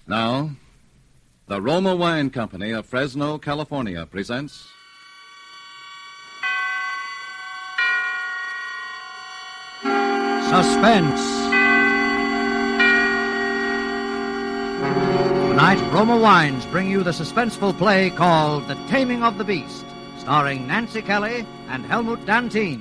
Now, the Roma Wine Company of Fresno, California presents... Suspense. Tonight, Roma Wines bring you the suspenseful play called The Taming of the Beast, starring Nancy Kelly and Helmut Dantine.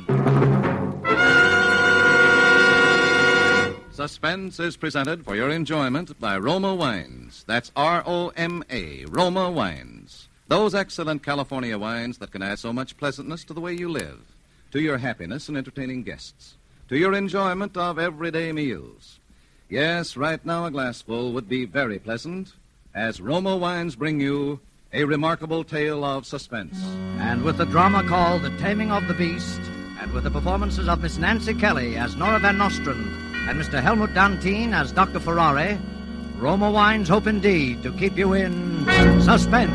Suspense is presented for your enjoyment by Roma Wines. That's R-O-M-A, Roma Wines. Those excellent California wines that can add so much pleasantness to the way you live, to your happiness in entertaining guests, to your enjoyment of everyday meals. Yes, right now a glassful would be very pleasant, as Roma Wines bring you a remarkable tale of suspense. And with the drama called The Taming of the Beast, and with the performances of Miss Nancy Kelly as Nora Van Nostrand, and Mr. Helmut Dantine as Dr. Ferrari, Roma Wines hope indeed to keep you in suspense.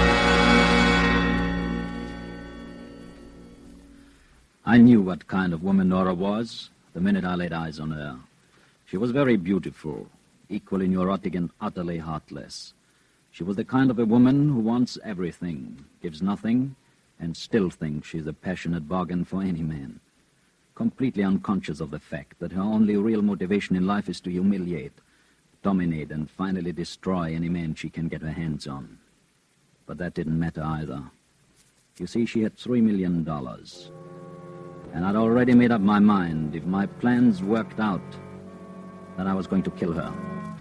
I knew what kind of woman Nora was the minute I laid eyes on her. She was very beautiful, equally neurotic and utterly heartless. She was the kind of a woman who wants everything, gives nothing, and still thinks she's a passionate bargain for any man. Completely unconscious of the fact that her only real motivation in life is to humiliate, dominate, and finally destroy any man she can get her hands on. But that didn't matter either. You see, she had $3 million. And I'd already made up my mind, if my plans worked out, that I was going to kill her.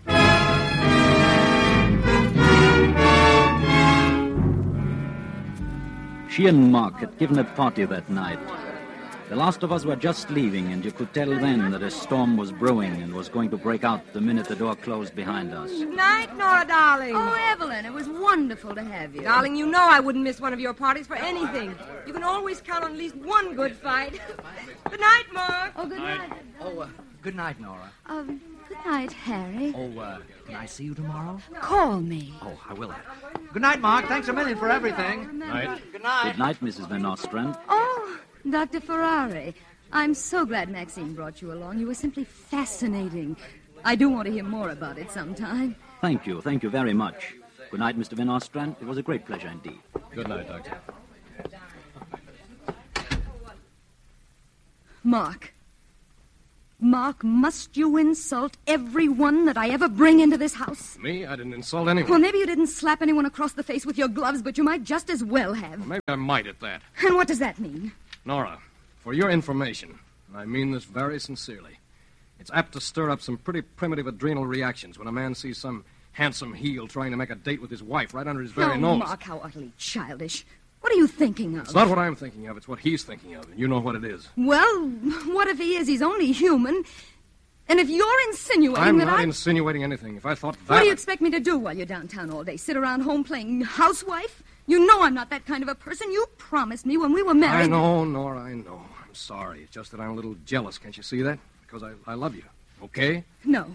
She and Mark had given a party that night. The last of us were just leaving, and you could tell then that a storm was brewing and was going to break out the minute the door closed behind us. Good night, Nora, darling. Oh, Evelyn, it was wonderful to have you. Darling, you know I wouldn't miss one of your parties for anything. You can always count on at least one good fight. Good night, Mark. Oh, good night. Good night, Nora. Good night, Harry. Can I see you tomorrow? Call me. Oh, I will. Good night, Mark. Thanks a million for everything. Night. Good night. Good night, Mrs. Van Nostrand. Oh, Dr. Ferrari. I'm so glad Maxine brought you along. You were simply fascinating. I do want to hear more about it sometime. Thank you very much. Good night, Mr. Van Nostrand. It was a great pleasure indeed. Good night, Doctor. Mark, must you insult everyone that I ever bring into this house? Me? I didn't insult anyone. Well, maybe you didn't slap anyone across the face with your gloves, but you might just as well have. Well, maybe I might at that. And what does that mean? Nora, for your information, and I mean this very sincerely, it's apt to stir up some pretty primitive adrenal reactions when a man sees some handsome heel trying to make a date with his wife right under his very nose. Mark, how utterly childish. What are you thinking of? It's not what I'm thinking of. It's what he's thinking of, and you know what it is. Well, what if he is? He's only human. And if you're insinuating I'm that not insinuating anything. If I thought that... What do you expect me to do while you're downtown all day? Sit around home playing housewife? You know I'm not that kind of a person. You promised me when we were married. I know, Nora, I know. I'm sorry. It's just that I'm a little jealous. Can't you see that? Because I love you. Okay? No,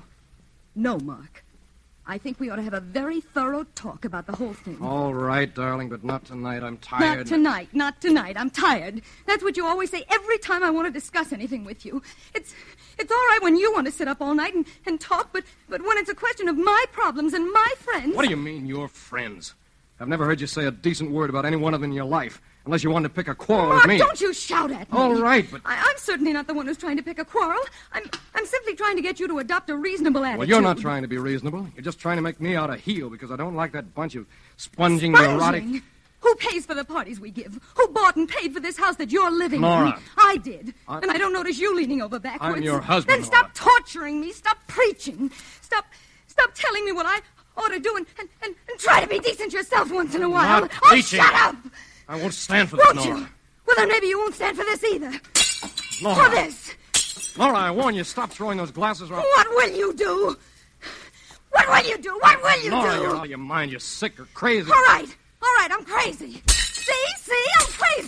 Mark. I think we ought to have a very thorough talk about the whole thing. All right, darling, but not tonight. I'm tired. Not tonight. I'm tired. That's what you always say every time I want to discuss anything with you. It's all right when you want to sit up all night and talk, but when it's a question of my problems and my friends... What do you mean, your friends? I've never heard you say a decent word about any one of them in your life, unless you wanted to pick a quarrel Mark, with me. Don't you shout at me. All right, but... I'm certainly not the one who's trying to pick a quarrel. I'm simply trying to get you to adopt a reasonable attitude. Well, you're not trying to be reasonable. You're just trying to make me out a heel because I don't like that bunch of sponging neurotic... Who pays for the parties we give? Who bought and paid for this house that you're living in? Nora. I did. And I don't notice you leaning over backwards. I'm your husband, Then stop torturing me. Stop preaching. Stop telling me what I ought to do and try to be decent yourself once in a while. Not preaching. Shut up! I won't stand for this, Won't Nora. you? Well, then maybe you won't stand for this either. Nora. For this. Nora, I warn you, stop throwing those glasses around. What will you do? What will you do? What will you Nora, do? you're out of your mind. You're sick or crazy. All right, I'm crazy. See, I'm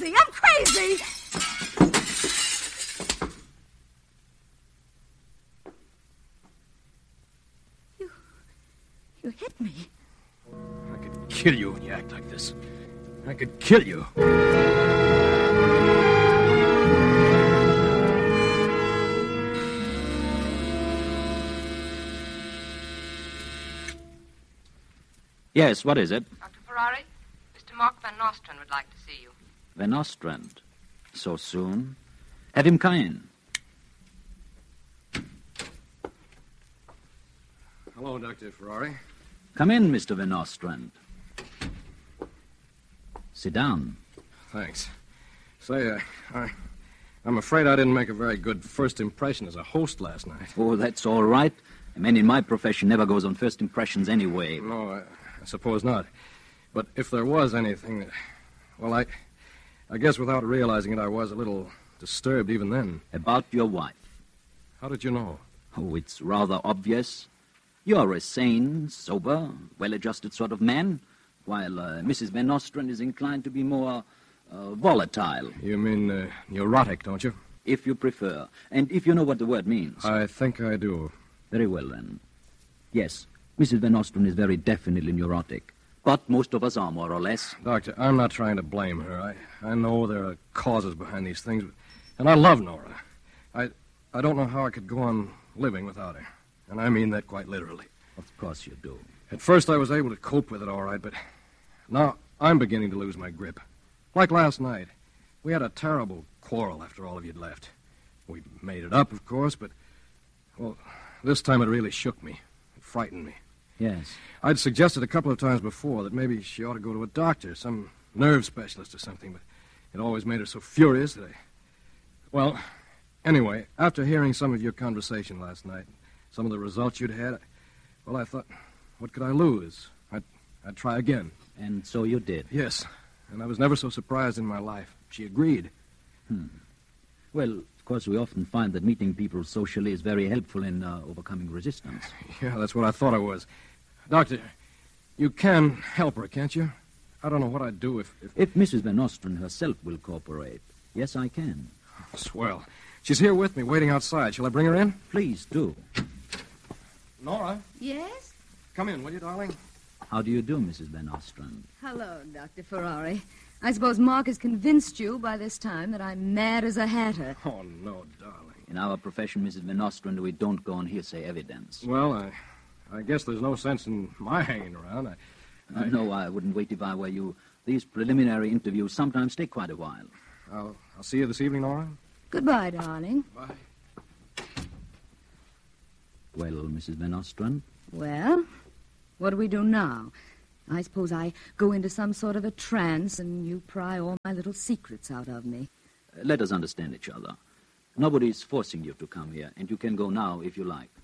crazy. You hit me. I could kill you when you act like this. I could kill you. Yes, what is it? Dr. Ferrari, Mr. Mark Van Nostrand would like to see you. Van Nostrand. So soon? Have him come in. Hello, Dr. Ferrari. Come in, Mr. Van Nostrand. Sit down. Thanks. Say, I'm afraid I didn't make a very good first impression as a host last night. Oh, that's all right. A man in my profession never goes on first impressions anyway. No, I suppose not. But if there was anything that... Well, I guess without realizing it, I was a little disturbed even then. About your wife. How did you know? Oh, it's rather obvious. You're a sane, sober, well-adjusted sort of man, while Mrs. Van Nostrand is inclined to be more volatile. You mean neurotic, don't you? If you prefer, and if you know what the word means. I think I do. Very well, then. Yes, Mrs. Van Nostrand is very definitely neurotic, but most of us are, more or less. Doctor, I'm not trying to blame her. I know there are causes behind these things, and I love Nora. I don't know how I could go on living without her, and I mean that quite literally. Of course you do. At first I was able to cope with it all right, but now I'm beginning to lose my grip. Like last night. We had a terrible quarrel after all of you'd left. We made it up, of course, but, well, this time it really shook me. It frightened me. Yes. I'd suggested a couple of times before that maybe she ought to go to a doctor, some nerve specialist or something, but it always made her so furious that Well, anyway, after hearing some of your conversation last night, some of the results you'd had, well, I thought, what could I lose? I'd try again. And so you did? Yes, and I was never so surprised in my life. She agreed. Well, of course, we often find that meeting people socially is very helpful in overcoming resistance. Yeah, that's what I thought I was. Doctor, you can help her, can't you? I don't know what I'd do if... If Mrs. Van Nostrand herself will cooperate, yes, I can. Swell. She's here with me, waiting outside. Shall I bring her in? Please do. Nora, Yes? come in, will you, darling? How do you do, Mrs. Van Nostrand? Hello, Dr. Ferrari. I suppose Mark has convinced you by this time that I'm mad as a hatter. Oh, no, darling. In our profession, Mrs. Van Nostrand, we don't go on hearsay evidence. Well, I guess there's no sense in my hanging around. No, I wouldn't wait if I were you. These preliminary interviews sometimes take quite a while. I'll see you this evening, Nora. Goodbye, darling. Bye. Well, Mrs. Van Nostrand? Well, what do we do now? I suppose I go into some sort of a trance and you pry all my little secrets out of me. Let us understand each other. Nobody's forcing you to come here, and you can go now if you like.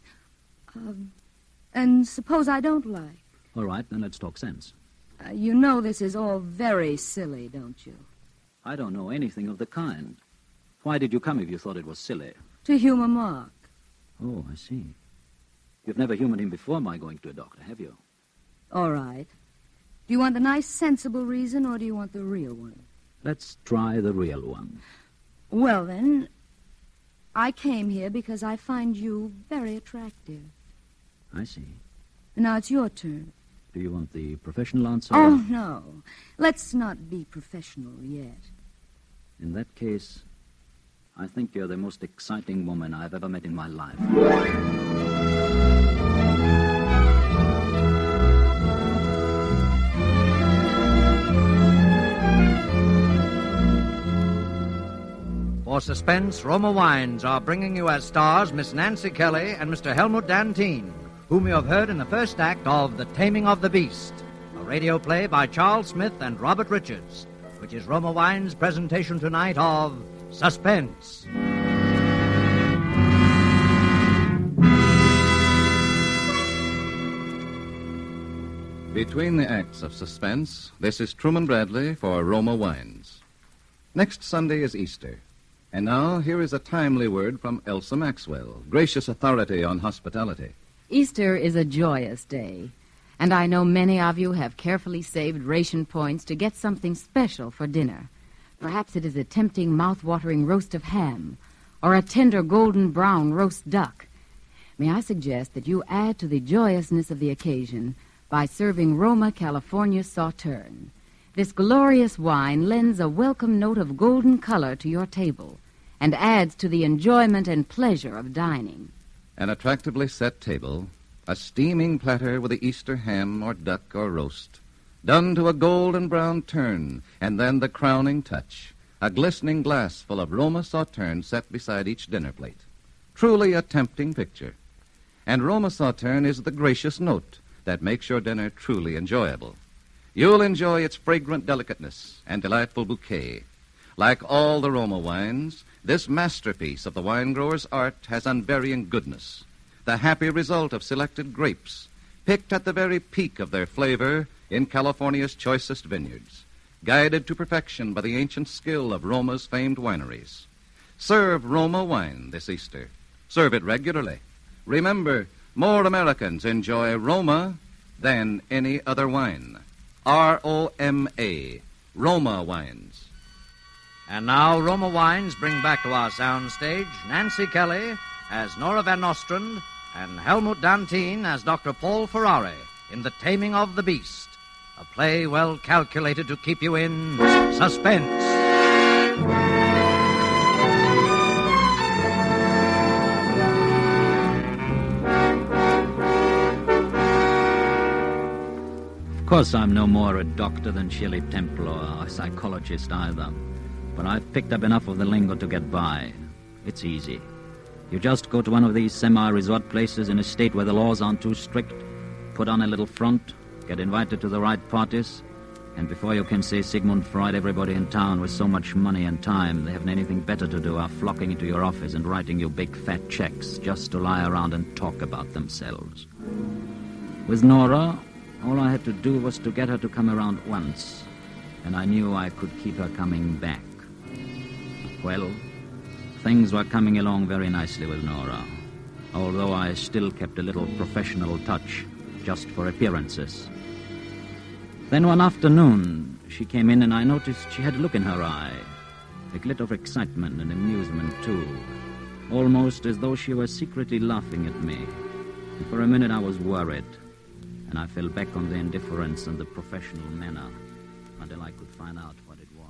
And suppose I don't like? All right, then let's talk sense. You know this is all very silly, don't you? I don't know anything of the kind. Why did you come if you thought it was silly? To humor Mark. Oh, I see. You've never humored him before my going to a doctor, have you? All right. Do you want the nice, sensible reason, or do you want the real one? Let's try the real one. Well, then, I came here because I find you very attractive. I see. Now it's your turn. Do you want the professional answer? Oh, no. Let's not be professional yet. In that case, I think you're the most exciting woman I've ever met in my life. For Suspense, Roma Wines are bringing you as stars Miss Nancy Kelly and Mr. Helmut Dantine, whom you have heard in the first act of The Taming of the Beast, a radio play by Charles Smith and Robert Richards, which is Roma Wines' presentation tonight of Suspense. Between the acts of Suspense, this is Truman Bradley for Roma Wines. Next Sunday is Easter. And now, here is a timely word from Elsa Maxwell, gracious authority on hospitality. Easter is a joyous day, and I know many of you have carefully saved ration points to get something special for dinner. Perhaps it is a tempting, mouth-watering roast of ham, or a tender golden brown roast duck. May I suggest that you add to the joyousness of the occasion by serving Roma California Sauterne. This glorious wine lends a welcome note of golden color to your table and adds to the enjoyment and pleasure of dining. An attractively set table, A steaming platter with the Easter ham or duck or roast, done to a golden brown turn, and then the crowning touch, a glistening glass full of Roma Sauterne set beside each dinner plate. Truly a tempting picture. And Roma Sauterne is the gracious note that makes your dinner truly enjoyable. You'll enjoy its fragrant delicateness and delightful bouquet. Like all the Roma wines, this masterpiece of the wine grower's art has unvarying goodness, the happy result of selected grapes, picked at the very peak of their flavor in California's choicest vineyards, guided to perfection by the ancient skill of Roma's famed wineries. Serve Roma wine this Easter. Serve it regularly. Remember, more Americans enjoy Roma than any other wine. R-O-M-A, Roma wines. And now Roma Wines bring back to our soundstage Nancy Kelly as Nora Van Nostrand and Helmut Dantine as Dr. Paul Ferrari in The Taming of the Beast, a play well calculated to keep you in suspense. Of course, I'm no more a doctor than Shirley Temple or a psychologist either. But I've picked up enough of the lingo to get by. It's easy. You just go to one of these semi-resort places in a state where the laws aren't too strict, put on a little front, get invited to the right parties, and before you can say Sigmund Freud, everybody in town with so much money and time they haven't anything better to do are flocking into your office and writing you big fat checks just to lie around and talk about themselves. With Nora, all I had to do was to get her to come around once, and I knew I could keep her coming back. Well, things were coming along very nicely with Nora, although I still kept a little professional touch, just for appearances. Then one afternoon, she came in and I noticed she had a look in her eye, a glitter of excitement and amusement, too, almost as though she were secretly laughing at me. And for a minute I was worried, and I fell back on the indifference and the professional manner until I could find out what it was.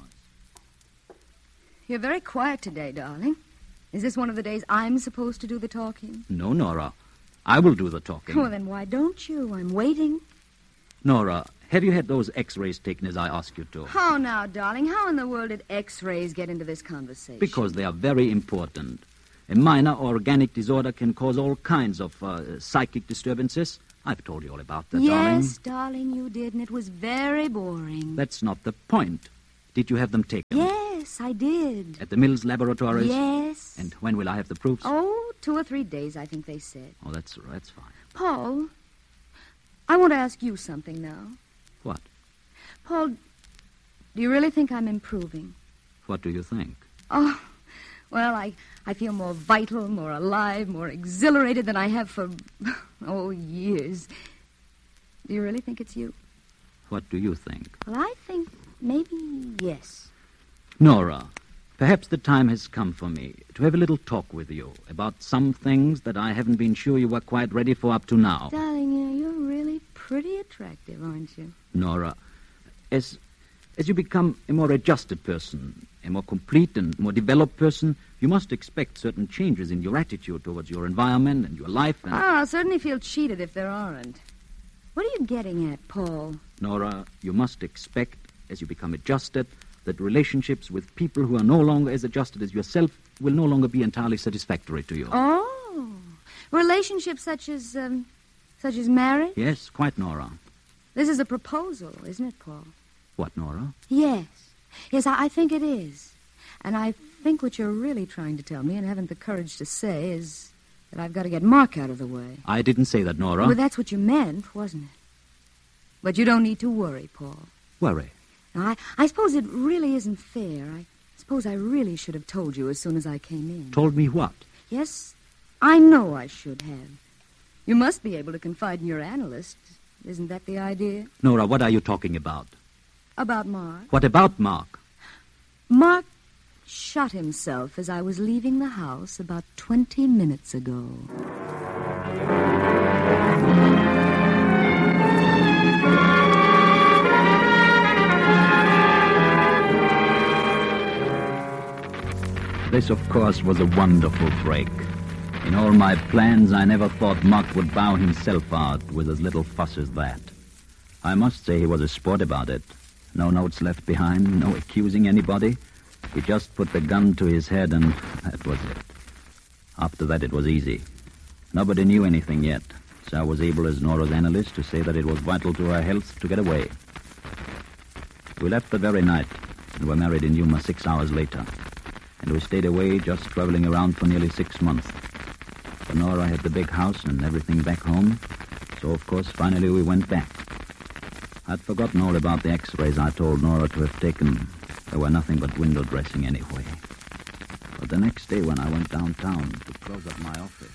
You're very quiet today, darling. Is this one of the days I'm supposed to do the talking? No, Nora. I will do the talking. Well, then why don't you? I'm waiting. Nora, have you had those X-rays taken as I asked you to? How now, darling? How in the world did X-rays get into this conversation? Because they are very important. A minor organic disorder can cause all kinds of psychic disturbances. I've told you all about that, darling. Yes, darling, you did, and it was very boring. That's not the point. Did you have them taken? Yes, I did. At the Mills Laboratories? Yes. And when will I have the proofs? Oh, 2 or 3 days, I think they said. Oh, that's fine. Paul, I want to ask you something now. What? Paul, do you really think I'm improving? What do you think? Oh, well, I feel more vital, more alive, more exhilarated than I have for, years. Do you really think it's you? What do you think? Well, I think maybe yes. Nora, perhaps the time has come for me to have a little talk with you about some things that I haven't been sure you were quite ready for up to now. Darling, you're really pretty attractive, aren't you? Nora, as you become a more adjusted person, a more complete and more developed person, you must expect certain changes in your attitude towards your environment and your life. And I'll certainly feel cheated if there aren't. What are you getting at, Paul? Nora, you must expect, as you become adjusted, that relationships with people who are no longer as adjusted as yourself will no longer be entirely satisfactory to you. Oh, relationships such as marriage? Yes, quite, Nora. This is a proposal, isn't it, Paul? What, Nora? Yes, I think it is. And I think what you're really trying to tell me and haven't the courage to say is that I've got to get Mark out of the way. I didn't say that, Nora. Well, that's what you meant, wasn't it? But you don't need to worry, Paul. Worry? Now, I suppose it really isn't fair. I suppose I really should have told you as soon as I came in. Told me what? Yes, I know I should have. You must be able to confide in your analyst. Isn't that the idea? Nora, what are you talking about? About Mark. What about Mark? Mark shot himself as I was leaving the house about 20 minutes ago. This, of course, was a wonderful break. In all my plans, I never thought Muck would bow himself out with as little fuss as that. I must say he was a sport about it. No notes left behind, no accusing anybody. He just put the gun to his head, and that was it. After that, it was easy. Nobody knew anything yet, so I was able, as Nora's analyst, to say that it was vital to her health to get away. We left the very night, and were married in Yuma 6 hours later. And we stayed away, just traveling around for nearly 6 months. For Nora had the big house and everything back home, so of course finally we went back. I'd forgotten all about the x-rays I told Nora to have taken. They were nothing but window dressing anyway. But the next day when I went downtown to close up my office...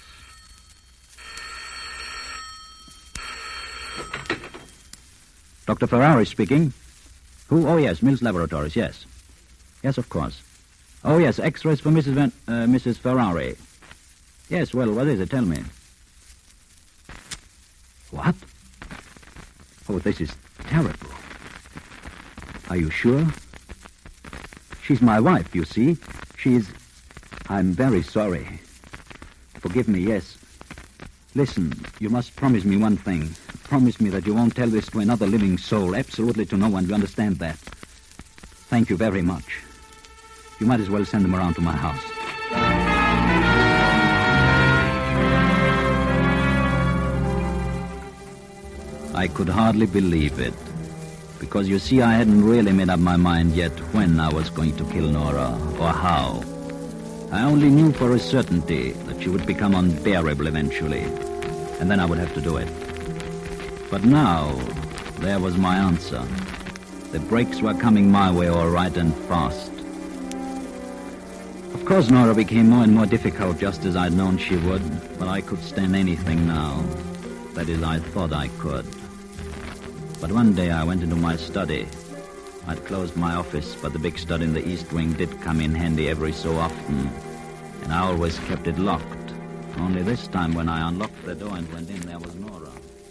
Dr. Ferrari speaking. Who? Oh, yes, Mills Laboratories, yes. Yes, of course. Oh, yes, x-rays for Mrs. Ferrari. Yes, well, what is it? Tell me. What? Oh, this is terrible. Are you sure? She's my wife, you see. I'm very sorry. Forgive me, yes. Listen, you must promise me one thing. Promise me that you won't tell this to another living soul, absolutely to no one. Do you understand that? Thank you very much. You might as well send them around to my house. I could hardly believe it. Because, you see, I hadn't really made up my mind yet when I was going to kill Nora, or how. I only knew for a certainty that she would become unbearable eventually, and then I would have to do it. But now, there was my answer. The breaks were coming my way all right and fast. Of course, Nora became more and more difficult, just as I'd known she would, but I could stand anything now. That is, I thought I could. But one day I went into my study. I'd closed my office, but the big stud in the East Wing did come in handy every so often, and I always kept it locked. Only this time when I unlocked the door and went in, there was Nora.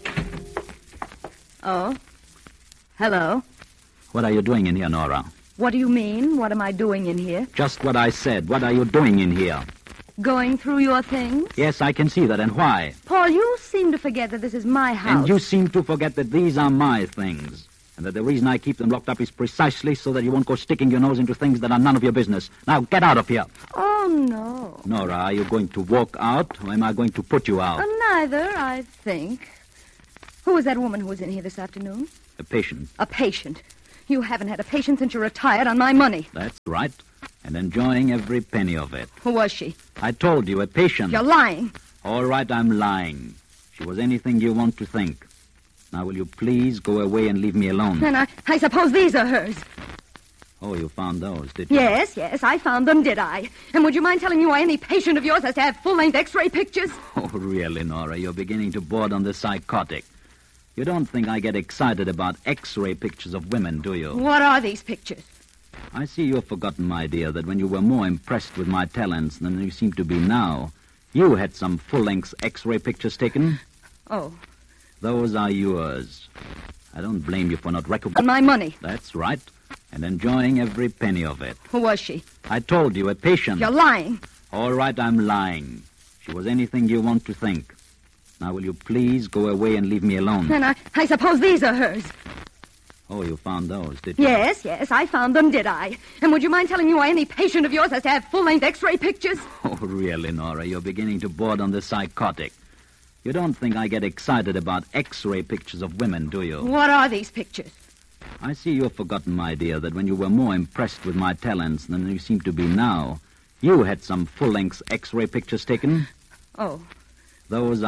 Oh? Hello? What are you doing in here, Nora? What do you mean? What am I doing in here? Just what I said. What are you doing in here? Going through your things? Yes, I can see that, and why? Paul, you seem to forget that this is my house. And you seem to forget that these are my things, and that the reason I keep them locked up is precisely so that you won't go sticking your nose into things that are none of your business. Now, get out of here. Oh, no. Nora, are you going to walk out, or am I going to put you out? Neither, I think. Who was that woman who was in here this afternoon? A patient. A patient? You haven't had a patient since you retired on my money. That's right. And enjoying every penny of it. Who was she? I told you, a patient. You're lying. All right, I'm lying. She was anything you want to think. Now, will you please go away and leave me alone? And I suppose these are hers. Oh, you found those, did you? Yes, I found them, did I? And would you mind telling me why any patient of yours has to have full-length X-ray pictures? Oh, really, Nora, you're beginning to board on the psychotic. You don't think I get excited about X-ray pictures of women, do you? What are these pictures? I see you've forgotten, my dear, that when you were more impressed with my talents than you seem to be now, you had some full-length X-ray pictures taken. Oh. Those are yours. I don't blame you for not recognizing... My money. That's right. And enjoying every penny of it. Who was she? I told you, a patient. You're lying. All right, I'm lying. She was anything you want to think. Now, will you please go away and leave me alone? And I suppose these are hers. Oh, you found those, did you? Yes, I found them, did I? And would you mind telling me why any patient of yours has to have full-length X-ray pictures? Oh, really, Nora, you're beginning to board on the psychotic. You don't think I get excited about X-ray pictures of women, do you? What are these pictures? I see you've forgotten, my dear, that when you were more impressed with my talents than you seem to be now, you had some full-length X-ray pictures taken. Oh. Those are...